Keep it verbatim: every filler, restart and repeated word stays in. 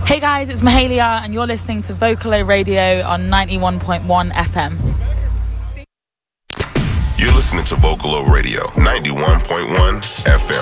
Hey guys, it's Mahalia and you're listening to Vocalo Radio on ninety-one point one F M. You're listening to Vocalo Radio, ninety-one point one F M.